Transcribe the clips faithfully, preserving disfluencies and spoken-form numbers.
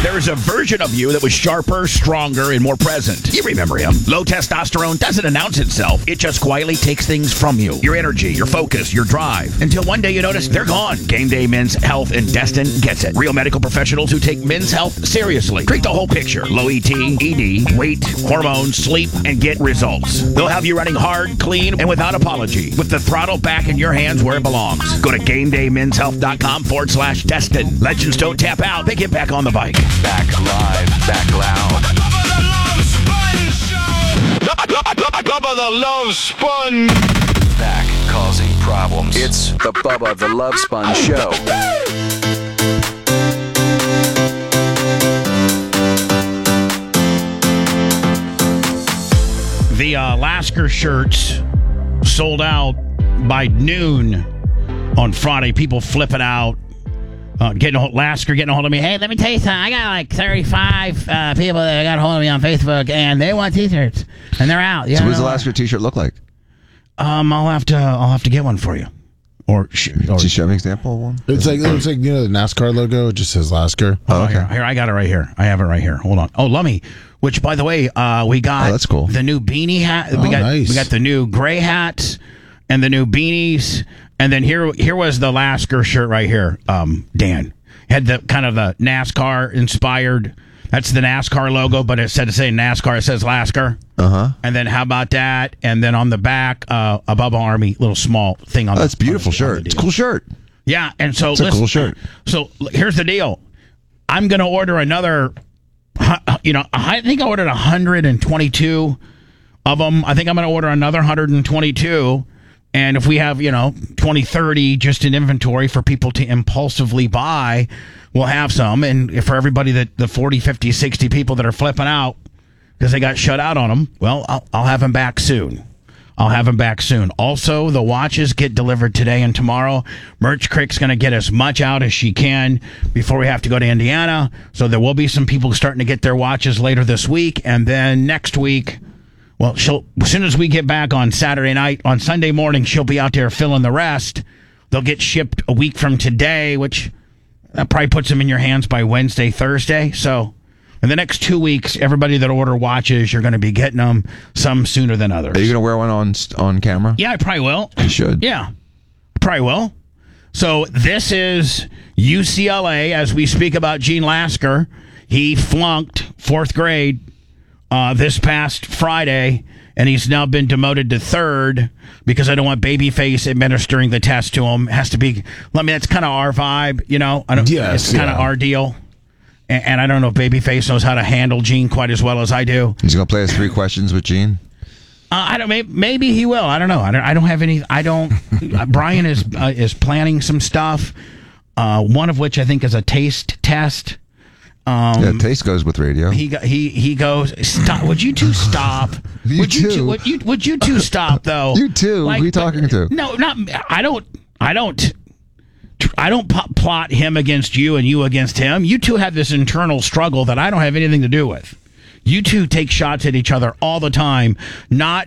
There is a version of you that was sharper, stronger, and more present. You remember him. Low testosterone doesn't announce itself. It just quietly takes things from you. Your energy, your focus, your drive. Until one day you notice they're gone. Game Day Men's Health and Destin gets it. Real medical professionals who take men's health seriously. Treat the whole picture. Low E T, E D, weight, hormones, sleep, and get results. They'll have you running hard, clean, and without apology. With the throttle back in your hands where it belongs. Go to GameDayMen'sHealth.com forward slash Destin. Legends don't tap out. They get back on the bike. Back live, back loud. Bubba the Love Sponge. Back causing problems. It's the Bubba the Love Sponge Show. The uh, Lasker shirts sold out by noon on Friday. People flipping out. Uh, getting a hold, Lasker getting a hold of me. Hey, let me tell you something. I got like thirty-five uh, people that got a hold of me on Facebook, and they want T-shirts, and they're out. So, what does the Lasker T-shirt look like? Um, I'll have to, I'll have to get one for you. Or, sh- or Did you show me an example of one? It's like, it's like, you know, the NASCAR logo. It just says Lasker. Oh, okay. Here, here, I got it right here. I have it right here. Hold on. Oh, Lummy. Which, by the way, uh, we got oh, that's cool. the new beanie hat. Oh, we got, nice. We got the new gray hats and the new beanies. And then here, here was the Lasker shirt right here. Um, Dan had the kind of the NASCAR inspired. That's the NASCAR logo, but instead of saying NASCAR, it says Lasker. Uh huh. And then how about that? And then on the back, uh, a Bubba Army little small thing on. Oh, the, that's a beautiful on the, shirt. on the It's a cool shirt. Yeah, and so it's a listen, cool shirt. So here's the deal. I'm going to order another. You know, I think I ordered one hundred twenty-two of them. I think I'm going to order another one hundred twenty-two. And if we have, you know, twenty, thirty just in inventory for people to impulsively buy, we'll have some. And for everybody that the forty, fifty, sixty people that are flipping out because they got shut out on them, well, I'll, I'll have them back soon. I'll have them back soon. Also, the watches get delivered today and tomorrow. Merch Crick's going to get as much out as she can before we have to go to Indiana. So there will be some people starting to get their watches later this week. And then next week, well, she'll as soon as we get back on Saturday night, on Sunday morning, she'll be out there filling the rest. They'll get shipped a week from today, which that probably puts them in your hands by Wednesday, Thursday. So in the next two weeks, everybody that order watches, you're going to be getting them, some sooner than others. Are you going to wear one on on camera? Yeah, I probably will. You should. Yeah, probably will. So this is U C L A as we speak about Gene Lasker. He flunked fourth grade uh, this past Friday, and he's now been demoted to third because I don't want Babyface administering the test to him. It has to be, I mean, that's kind of our vibe, you know? I don't, yes, it's kind of yeah. our deal. And, and I don't know if Babyface knows how to handle Gene quite as well as I do. He's going to play us three questions with Gene? Uh, I don't. Maybe, maybe he will. I don't know. I don't. I don't have any. I don't. Brian is uh, is planning some stuff. Uh, one of which I think is a taste test. Um, yeah, taste goes with radio. He go, he he goes. Stop. Would you two stop? You would you too. two? Would you would you two stop though? You too. Like, Who are you talking but, to? No, not. I don't. I don't. I don't p- plot him against you and you against him. You two have this internal struggle that I don't have anything to do with. You two take shots at each other all the time, not,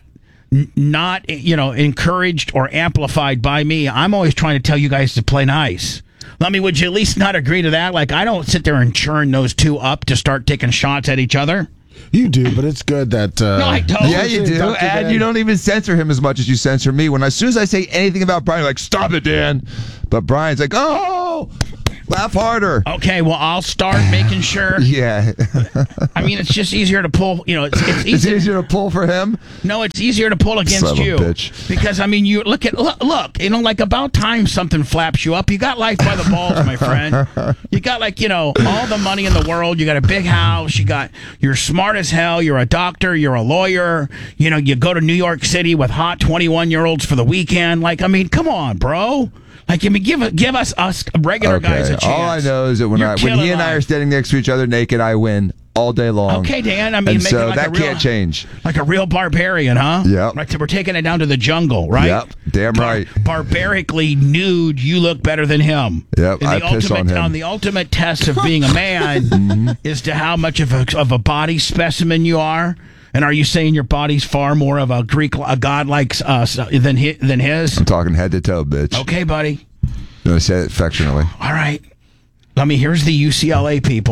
not you know, encouraged or amplified by me. I'm always trying to tell you guys to play nice. I mean, would you at least not agree to that? Like, I don't sit there and churn those two up to start taking shots at each other. You do, but it's good that... Uh, No, I don't. Yeah, you do. Doctor And Dan. you don't even censor him as much as you censor me. When as soon as I say anything about Brian, you're like, stop it, Dan. But Brian's like, oh, laugh harder. Okay, well, I'll start making sure. Yeah. I mean, it's just easier to pull, you know, it's, it's It's easier. easier to pull for him. No, it's easier to pull against Son of a you. bitch. Because, I mean, you look at, look, look, you know, like about time something flaps you up. You got life by the balls, my friend. You got, like, you know, all the money in the world. You got a big house. You got, you're smart as hell. You're a doctor. You're a lawyer. You know, you go to New York City with hot twenty-one-year-olds for the weekend. Like, I mean, come on, bro. Like, I mean, give give us us regular Okay. guys a chance. All I know is that when You're I when killing he and I life. are standing next to each other naked, I win all day long. Okay, Dan. I mean, and make so it like that a real, can't change. Like a real barbarian, huh? Yep. Like, so we're taking it down to the jungle, right? Yep. Damn right. Barbarically nude, you look better than him. Yep, And I the piss ultimate, on him. the ultimate test of being a man is to how much of a, of a body specimen you are. And are you saying your body's far more of a Greek, a godlike uh, than his, than his? I'm talking head to toe, bitch. Okay, buddy. I'm going to say it affectionately. All right. Let me. Here's the U C L A people.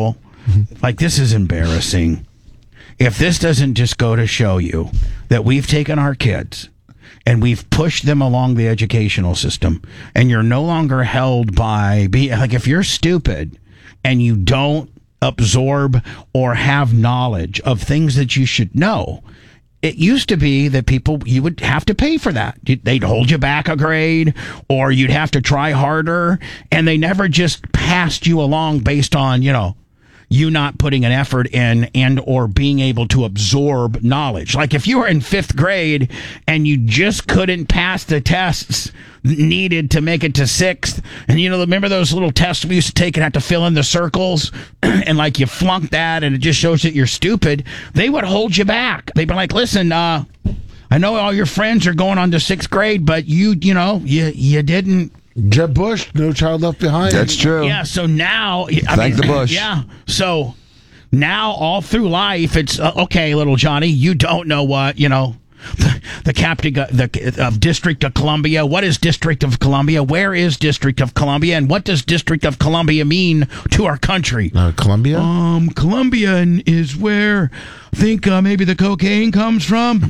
Like, this is embarrassing. If this doesn't just go to show you that we've taken our kids and we've pushed them along the educational system, and you're no longer held by, be like, if you're stupid and you don't absorb or have knowledge of things that you should know, it used to be that people, you would have to pay for that. They'd hold you back a grade, or you'd have to try harder, and they never just passed you along based on, you know, you not putting an effort in and or being able to absorb knowledge. Like if you were in fifth grade and you just couldn't pass the tests needed to make it to sixth, and you know, remember those little tests we used to take and had to fill in the circles, and like you flunked that and it just shows that you're stupid, they would hold you back. They'd be like, listen, uh, I know all your friends are going on to sixth grade, but you, you know, you, you didn't. Jeb Bush, No Child Left Behind. That's true. Yeah, so now... I Thank mean, the Bush. Yeah, so now all through life, it's, uh, okay, little Johnny, you don't know what, you know, the, the captain the, of District of Columbia. What is District of Columbia? Where is District of Columbia? And what does District of Columbia mean to our country? Uh, Columbia? Um, Columbia is where I think uh, maybe the cocaine comes from.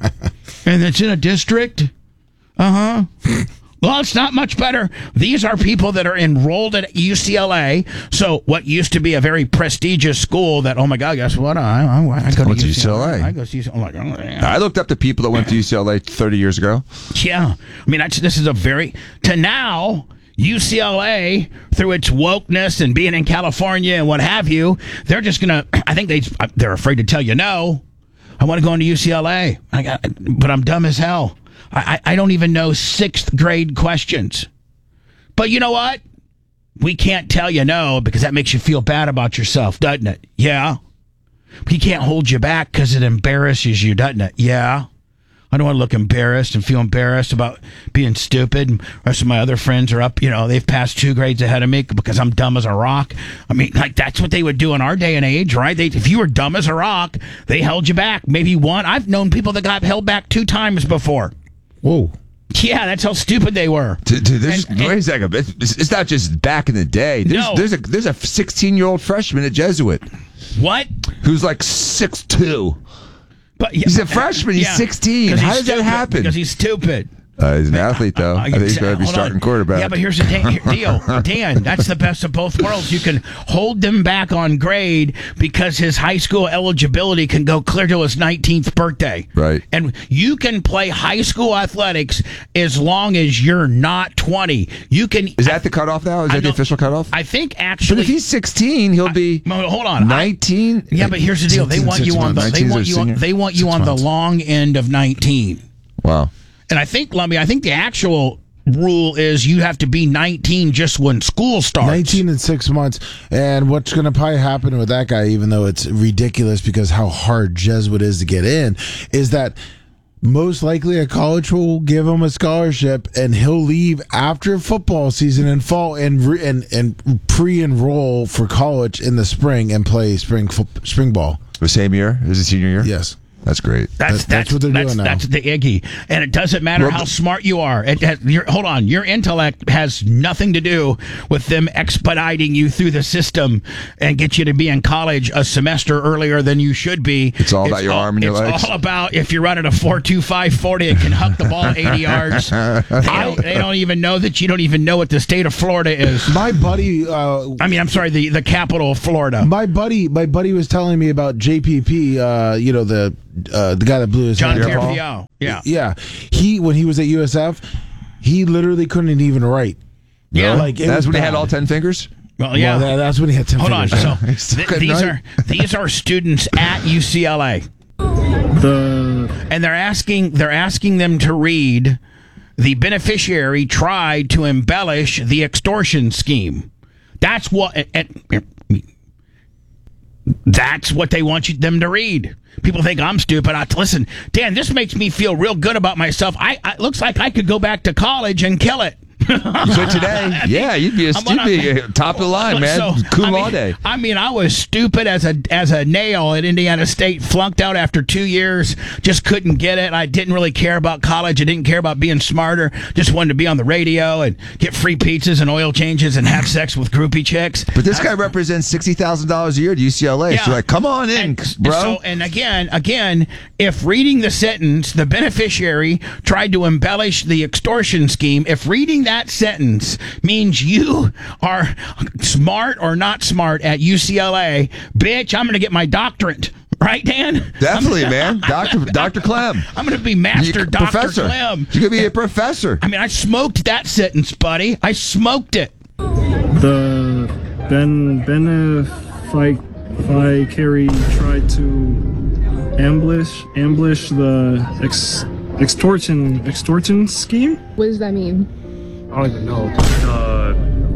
And it's in a district. Uh-huh. Well, it's not much better. These are people that are enrolled at U C L A. So what used to be a very prestigious school that, oh, my God, guess what? I, I, I go to Went to U C L A. U C L A. I go to U C L A. I'm like, oh, yeah. I looked up the people that went to U C L A thirty years ago. Yeah. I mean, that's, this is a very... To now, U C L A, through its wokeness and being in California and what have you, they're just going to... I think they, they're afraid to tell you no. I want to go into U C L A, I got, but I'm dumb as hell. I, I don't even know sixth grade questions. But you know what? We can't tell you no because that makes you feel bad about yourself, doesn't it? Yeah. He can't hold you back because it embarrasses you, doesn't it? Yeah. I don't want to look embarrassed and feel embarrassed about being stupid. And the rest of my other friends are up, you know, they've passed two grades ahead of me because I'm dumb as a rock. I mean, like, that's what they would do in our day and age, right? They, if you were dumb as a rock, they held you back. Maybe one. I've known people that got held back two times before. Whoa. Yeah, that's how stupid they were. Dude, dude, there's, And- wait a and- second. It's, it's not just back in the day. There's, No. there's a there's a sixteen-year-old freshman at Jesuit What? who's like six two. But yeah, He's a freshman. He's sixteen. 'Cause How he's does that stupid, happen? Because he's stupid. Uh, he's an athlete, though. I, think he's going to be Hold starting on. quarterback. Yeah, but here's the thing, deal, Dan. That's the best of both worlds. You can hold them back on grade because his high school eligibility can go clear to his nineteenth birthday. Right. And you can play high school athletics as long as you're not twenty. You can. Is that the cutoff now? Is I that the don't- official cutoff? I think But actually. if he's sixteen, he'll be Well, hold on. I- nineteen. Yeah, but here's the deal. They want you on the. They nineteen is want a you on. senior? They want you Six on the months. long end of nineteen. Wow. And I think, Lummy, I think the actual rule is you have to be nineteen just when school starts. nineteen in six months. And what's going to probably happen with that guy, even though it's ridiculous because how hard Jesuit is to get in, is that most likely a college will give him a scholarship and he'll leave after football season and fall and re- and, and pre-enroll for college in the spring and play spring fo- spring ball. The same year? Is it senior year? Yes. That's great. That's, That- that's, that's what they're that's, doing now. That's the Iggy. And it doesn't matter Well, how the- smart you are. It has, your, hold on. Your intellect has nothing to do with them expediting you through the system and get you to be in college a semester earlier than you should be. It's all about your arm and your it's legs. It's all about if you're running a four two five forty and can huck the ball eighty yards. They don't, they don't even know that you don't even know what the state of Florida is. My buddy, uh, I mean, I'm sorry, the, the capital of Florida. my buddy, my buddy was telling me about J P P. Uh, you know the uh, the guy that blew his John head off. Carfiel. Yeah. Yeah, he when he was at U S F, he literally couldn't even write. Yeah. like it That's was when he had bad. all ten fingers? Well, yeah. Well, that, that's when he had ten Hold on. fingers. So He still th- couldn't these write. are these are students at U C L A, and they're asking they're asking them to read. The beneficiary tried to embellish the extortion scheme. That's what. And, and, that's what they want you, them to read. People think I'm stupid. I, listen, Dan, this makes me feel real good about myself. I, I it looks like I could go back to college and kill it. You could today. Yeah, you'd be a, I'm you'd be gonna- a top of the line, man. So, Cum I mean- laude. I mean, I was stupid as a as a nail at Indiana State. Flunked out after two years. Just couldn't get it. I didn't really care about college. I didn't care about being smarter. Just wanted to be on the radio and get free pizzas and oil changes and have sex with groupie chicks. But this guy represents sixty thousand dollars a year to U C L A. Yeah. So, like, come on in, And, bro. So, and again, again, if reading the sentence, the beneficiary tried to embellish the extortion scheme, if reading that sentence means you are smart or not smart at U C L A, bitch, I'm going to get my doctorate. Right, Dan? Definitely, man. Doctor Doctor Clem. I'm going to be Master You- Doctor professor. Clem. You could be a professor. I mean, I smoked that sentence, buddy. I smoked it. The Ben Beneficari tried to ambush ambush the ex, extortion extortion scheme. What does that mean? I don't even know. Uh,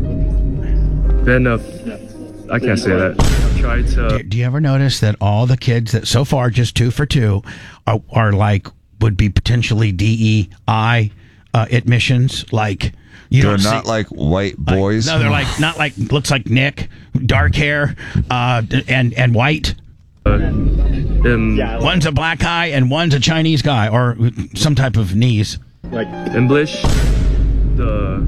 Benef, I can't say that. Tried to. Do you ever notice that all the kids that so far just two for two are, are like would be potentially D E I uh, admissions? Like you They're don't not see, like white like- boys. no, they're like not like looks like Nick, dark hair, uh, and and white. Uh, um, One's a black guy and one's a Chinese guy or some type of knees. ambush the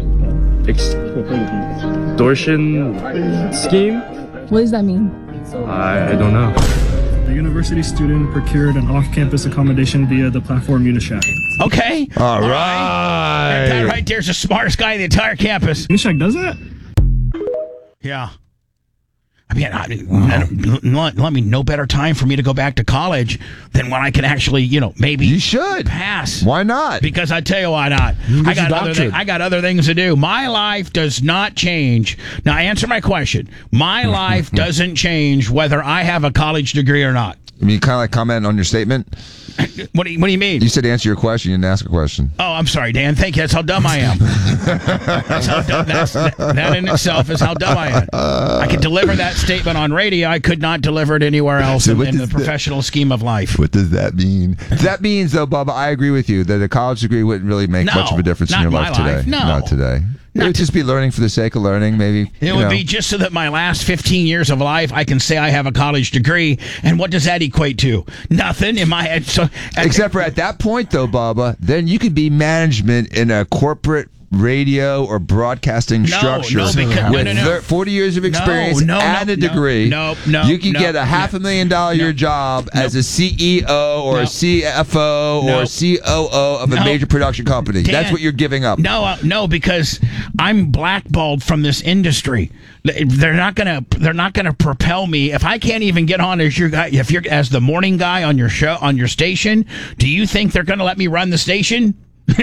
extortion scheme. What does that mean? I, I don't know. The university student procured an off-campus accommodation via the platform Unishack. Okay, All That right. guy right there's the smartest guy in the entire campus. Unishack does that? Yeah. I mean, I, I, let, let me no better time for me to go back to college than when I can actually, you know, maybe You should. pass. Why not? Because I tell you why not. can I get your got other doctorate. thing, I got other things to do. My life does not change. Now, answer my question. My life doesn't change whether I have a college degree or not. I mean, kind of like comment on your statement. What do you, what do you mean? You said answer your question. You didn't ask a question. Oh, I'm sorry, Dan. Thank you. That's how dumb I am. That's how dumb, that's, that, that in itself is how dumb I am. I could deliver that statement on radio. I could not deliver it anywhere else So in, what in the does that- professional scheme of life. What does that mean? That means, though, Bubba, I agree with you that a college degree wouldn't really make No, much of a difference in not your in life my today. life. No. Not today. Not it would to- just be learning for the sake of learning, maybe. It you would know. be just so that my last fifteen years of life, I can say I have a college degree. And what does that equate to? Nothing in my head. So, Except for at that point, though, Bubba, then you could be management in a corporate radio or broadcasting No, no, structure no, because- no, with no, no. thir- forty years of experience no, and no, a degree. no, no, you could no, get a half no, a million dollar no, year job no. as a C E O or No. a C F O No. or C O O of a No. major production company. Dan, That's what you're giving up. No, uh, no, because I'm blackballed from this industry. They're not gonna. They're not gonna propel me if I can't even get on as your guy. If you're as the morning guy on your show on your station, do you think they're gonna let me run the station?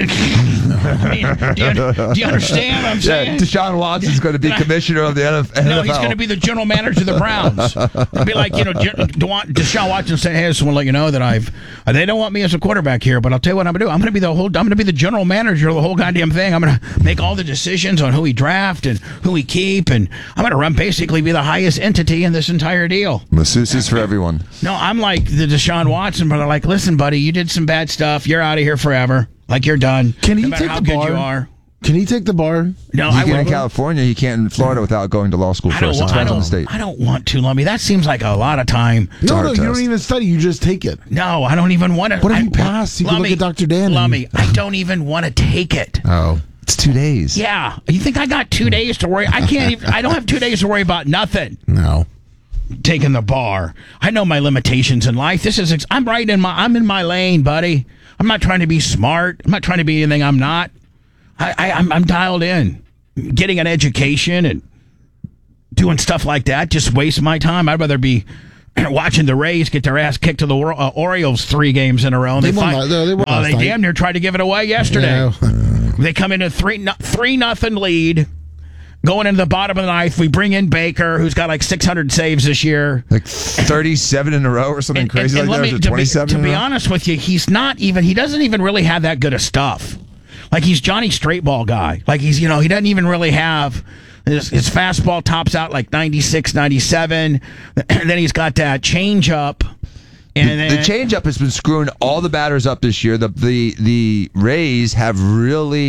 I mean, do, you, do you understand what I'm Yeah, saying? Deshaun Watson's going to be commissioner of the N F L. No, he's going to be the general manager of the Browns. It'll be like, you know, De- De- Deshaun Watson saying, hey, I just want to let you know that I've, uh, they don't want me as a quarterback here, but I'll tell you what I'm going to do. I'm going to be the whole, I'm going to be the general manager of the whole goddamn thing. I'm going to make all the decisions on who we draft and who we keep, and I'm going to run basically be the highest entity in this entire deal. Masseuses for everyone. No, I'm like the Deshaun Watson, but they're like, listen, buddy, you did some bad stuff. You're out of here forever. Like, you're done. Can he no matter take how the good bar? you are. Can he take the bar? No, He I can in wouldn't. California. He can't in Florida without going to law school I don't, first. It want, I, depends on don't, the state. I don't want to, Lummy. That seems like a lot of time. No, hard no, you test. don't even study. You just take it. No, I don't even want to. What if I, you pass? You can look at Doctor Dan and- Lummy, I don't even want to take it. Oh. It's two days. Yeah, you think I got two days to worry? I can't even. I don't have two days to worry about nothing. No. Taking the bar. I know my limitations in life. This is. I'm right in my. I'm in my lane, buddy. I'm not trying to be smart. I'm not trying to be anything I'm not. I, I I'm, I'm dialed in. Getting an education and doing stuff like that just waste my time. I'd rather be watching the Rays get their ass kicked to the Wor- uh, Orioles three games in a row. And They won fin- la- no, they won well, last they night. damn near tried to give it away yesterday. Yeah. They come in a three no, three nothing lead. Going into the bottom of the ninth, we bring in Baker, who's got like six hundred saves this year. Like thirty-seven in a row or something crazy like let that. me- Or to be, twenty-seven to in a be row? honest with you, he's not even. He doesn't even really have that good of stuff. Like, he's Johnny Straight Ball guy. Like, he's, you know, he doesn't even really have. His, his fastball tops out like ninety-six, ninety-seven. And then he's got that change up. And then, The changeup has been screwing all the batters up this year. The the the Rays have really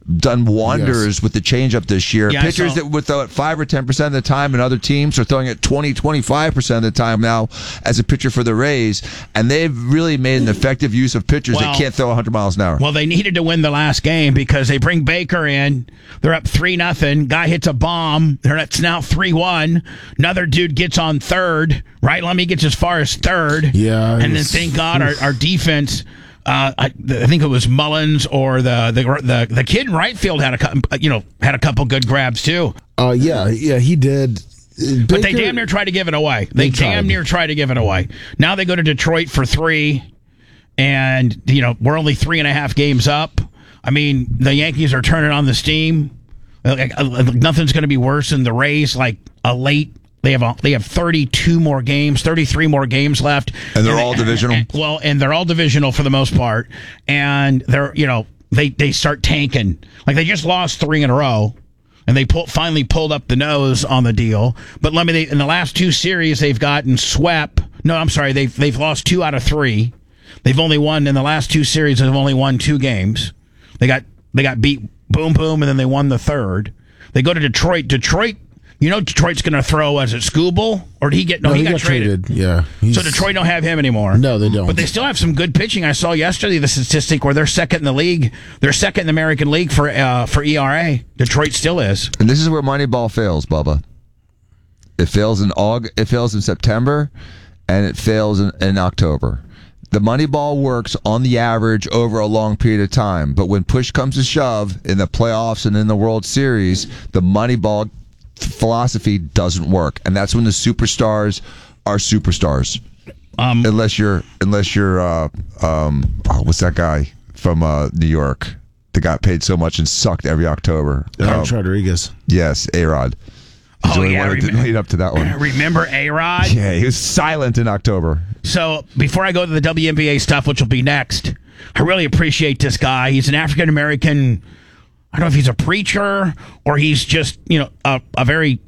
done wonders Yes. with the changeup this year. Yeah, I Pitchers saw- that would throw it five or ten percent of the time, and other teams are throwing it twenty, twenty-five percent of the time now as a pitcher for the Rays, and they've really made an effective use of pitchers Well- that can't throw one hundred miles an hour. Well, they needed to win the last game because they bring Baker in. They're up three nothing. Guy hits a bomb. They're It's now three one. Another dude gets on third. Right, Lummy gets as far as third. Yeah, and then it's- thank God our, our defense. Uh, I, I think it was Mullins or the the the, the kid in right field had a cou- you know had a couple good grabs too. Uh, yeah, yeah, he did. But they damn near tried to give it away. They, They damn tried. near tried to give it away. Now they go to Detroit for three, and you know we're only three and a half games up. I mean, the Yankees are turning on the steam. Like, uh, nothing's going to be worse than the Rays. Like a late, they have a, they have thirty-two more games, thirty-three more games left, And they're all divisional? and- well, and they're all divisional for the most part, and they're you know they they start tanking. Like they just lost three in a row. And they pull, finally pulled up the nose on the deal. But let me, they, in the last two series, they've gotten swept. No, I'm sorry, they've they've lost two out of three. They've only won in the last two series. They've only won two games. They got they got beat boom boom, and then they won the third. They go to Detroit. Detroit, you know, Detroit's going to throw. Was it Skubal or did he get? No, No, he, got, traded. Yeah. He's- So Detroit don't have him anymore. No, they don't. But they still have some good pitching. I saw yesterday the statistic where they're second in the league. They're second in the American League for uh, for E R A. Detroit still is. And this is where Moneyball fails, Bubba. It fails in Aug. It fails in September, and it fails in, in October. The Moneyball works on the average over a long period of time, but when push comes to shove in the playoffs and in the World Series, the Moneyball philosophy doesn't work, and that's when the superstars are superstars. Um, unless you're, unless you're, uh, um, oh, what's that guy from uh, New York that got paid so much and sucked every October? Alex Um, Rodriguez. Yes, A-Rod. He's Oh, the only yeah, one that didn't remember- lead up to that one. Remember A-Rod? Yeah, he was silent in October. So before I go to the W N B A stuff, which will be next, I really appreciate this guy. He's an African American. I don't know if he's a preacher or he's just you know a, a very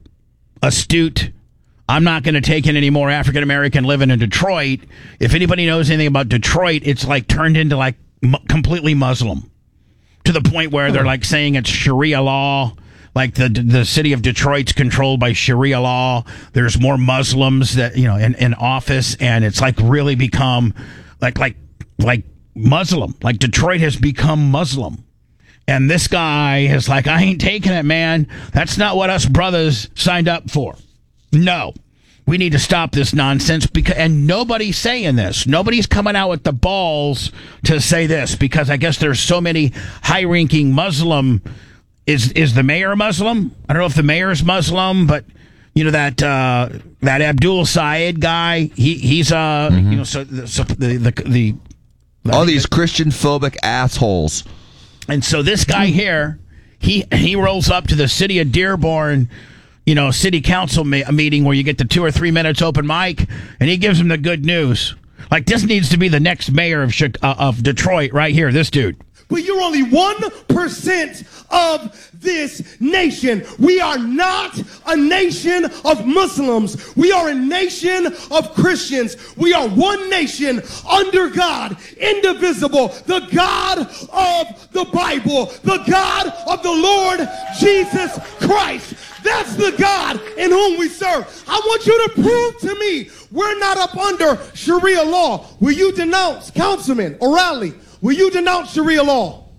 astute. I'm not going to take in any more African American living in Detroit. If anybody knows anything about Detroit, it's like turned into like mu- completely Muslim to the point where they're like saying it's Sharia law. Like the the city of Detroit's controlled by Sharia law. There's more Muslims that you know in, in office, and it's like really become like like like Muslim. Like Detroit has become Muslim, and this guy is like, I ain't taking it, man. That's not what us brothers signed up for. No, we need to stop this nonsense because and nobody's saying this. Nobody's coming out with the balls to say this because I guess there's so many high-ranking Muslim. Is is the mayor Muslim? I don't know if the mayor's Muslim, but you know that uh, that Abdul Syed guy. He he's uh you know so, so the the the All these Christian phobic assholes. and so this guy here he he rolls up to the city of Dearborn, you know, city council ma- meeting where you get the two or three minutes open mic, and he gives them the good news. Like this needs to be the next mayor of Chi- uh, of Detroit right here. This dude. But you're only one percent of this nation. We are not a nation of Muslims. We are a nation of Christians. We are one nation under God, indivisible, the God of the Bible, the God of the Lord Jesus Christ. That's the God in whom we serve. I want you to prove to me we're not up under Sharia law. Will you denounce, Councilman O'Reilly? Will you denounce Sharia law?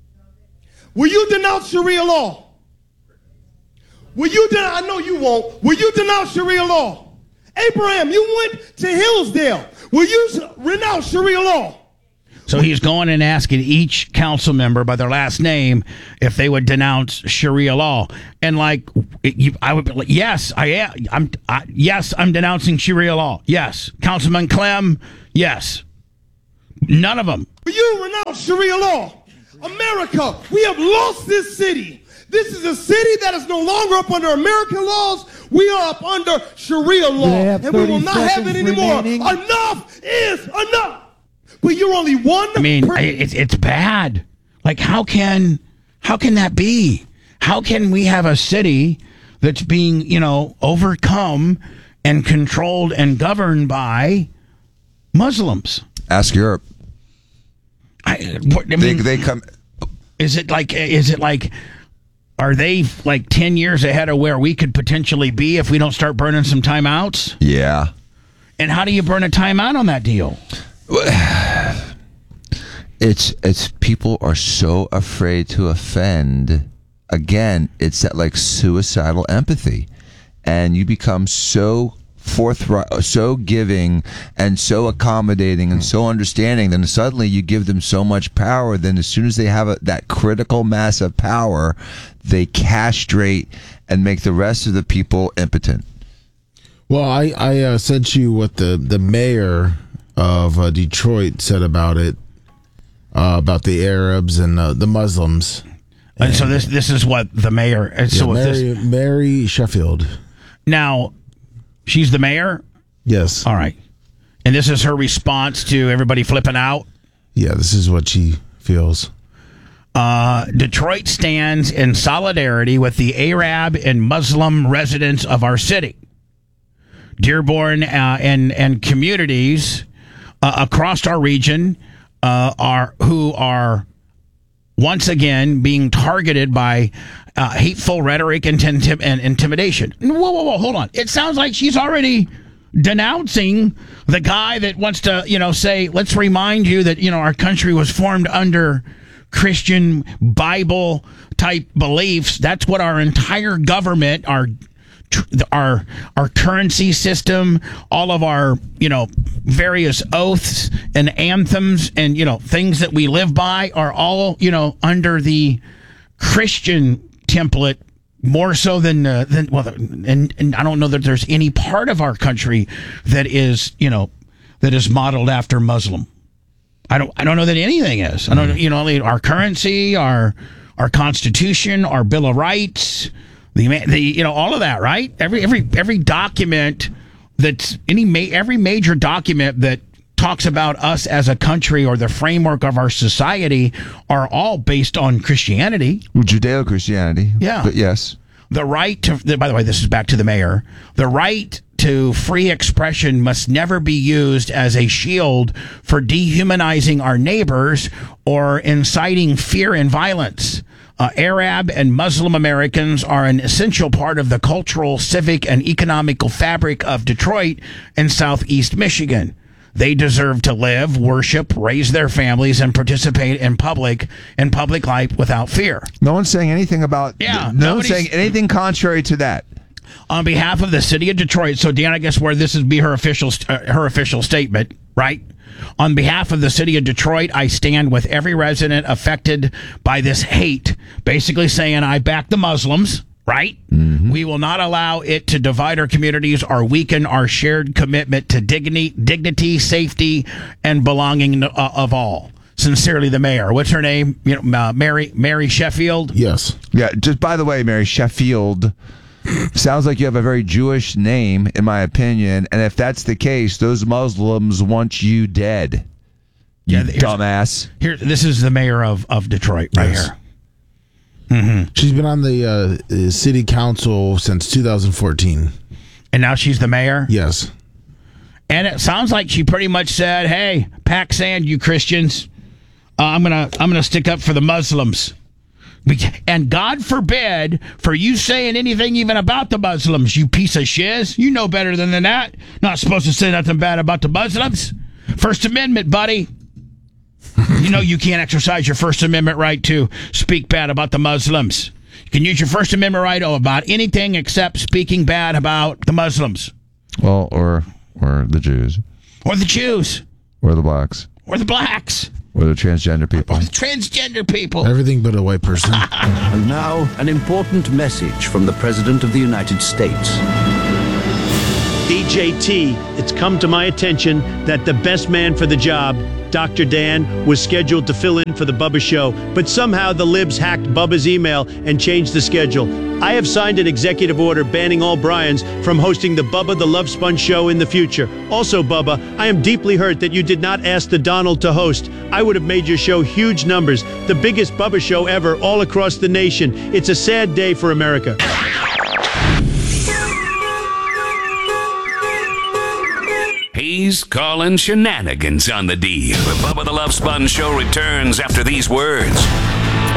Will you denounce Sharia law? Will you denounce, I know you won't. Will you denounce Sharia law? Abraham, you went to Hillsdale. Will you renounce Sharia law? So he's going and asking each council member by their last name if they would denounce Sharia law. And like, you, I would be like, yes, I am. I'm, I, yes, I'm denouncing Sharia law. Yes. Councilman Clem, yes. None of them. Will you renounce Sharia law? America, we have lost this city. This is a city that is no longer up under American laws. We are up under Sharia law. And we will not have it anymore. Enough is enough. But you're only one. I mean, per- it's it's bad. Like, how can how can that be? How can we have a city that's being, you know, overcome and controlled and governed by Muslims? Ask Europe. I, what- I They mean, they come. Is it like? Is it like? Are they like ten years ahead of where we could potentially be if we don't start burning some timeouts? Yeah. And how do you burn a timeout on that deal? It's it's people are so afraid to offend. Again, it's that like suicidal empathy, and you become so forthright, so giving, and so accommodating, and so understanding. Then suddenly you give them so much power. Then as soon as they have a, that critical mass of power, they castrate and make the rest of the people impotent. Well, I I uh, sent you what the the mayor of uh, Detroit said about it, uh, about the Arabs and uh, the Muslims. And, and so this this is what the mayor. And yeah, so Mary, this, Mary Sheffield. Now, she's the mayor. Yes. All right. And this is her response to everybody flipping out. Yeah, this is what she feels. Uh, Detroit stands in solidarity with the Arab and Muslim residents of our city. Dearborn uh, and and communities uh, across our region uh, are who are once again being targeted by uh, hateful rhetoric and, intim- and intimidation. Whoa, whoa, whoa! Hold on. It sounds like she's already denouncing the guy that wants to, you know, say, let's remind you that, you know, our country was formed under Christian Bible type beliefs. That's what our entire government, our our our currency system, all of our, you know, various oaths and anthems and, you know, things that we live by are all, you know, under the Christian template more so than uh, than well, and and I don't know that there's any part of our country that is, you know, that is modeled after Muslim. I don't I don't know that anything is. I don't, you know, our currency, our our Constitution, our Bill of Rights, the the you know, all of that, right? Every every every document that's any ma- every major document that talks about us as a country or the framework of our society are all based on Christianity. Judeo-Christianity. Yeah. But yes. The right to, by the way, this is back to the mayor. The right to free expression must never be used as a shield for dehumanizing our neighbors or inciting fear and violence. Uh, Arab and Muslim Americans are an essential part of the cultural, civic, and economical fabric of Detroit and Southeast Michigan. They deserve to live, worship, raise their families, and participate in public in public life without fear. No one's saying anything about. Yeah, no one's saying anything contrary to that. On behalf of the city of Detroit, so Dan, I guess where this would be her official uh, her official statement, right? On behalf of the city of Detroit, I stand with every resident affected by this hate, basically saying I back the Muslims. Right? Mm-hmm. We will not allow it to divide our communities or weaken our shared commitment to dignity, dignity, safety, and belonging uh, of all. Sincerely, the mayor. What's her name? You know, uh, Mary Mary Sheffield. Yes. Yeah. Just by the way, Mary Sheffield sounds like you have a very Jewish name, in my opinion. And if that's the case, those Muslims want you dead. You Yeah, dumbass. Here, this is the mayor of of Detroit, right Yes. here. Mm-hmm. She's been on the uh, city council since two thousand fourteen. And now she's the mayor? Yes. And it sounds like she pretty much said, hey, pack sand, you Christians. Uh, I'm going to I'm gonna stick up for the Muslims. And God forbid for you saying anything even about the Muslims, you piece of shiz. You know better than that. Not supposed to say nothing bad about the Muslims. First Amendment, buddy. You know you can't exercise your First Amendment right to speak bad about the Muslims. You can use your First Amendment right about anything except speaking bad about the Muslims. Well, or or the Jews. Or the Jews. Or the blacks. Or the blacks. Or the transgender people. Or the transgender people. Everything but a white person. And now, an important message from the President of the United States. D J T, it's come to my attention that the best man for the job, Doctor Dan, was scheduled to fill in for the Bubba Show, but somehow the libs hacked Bubba's email and changed the schedule. I have signed an executive order banning all Bryans from hosting the Bubba the Love Sponge Show in the future. Also, Bubba, I am deeply hurt that you did not ask the Donald to host. I would have made your show huge numbers, the biggest Bubba Show ever all across the nation. It's a sad day for America. He's calling shenanigans on the D. The Bubba the Love Sponge Show returns after these words.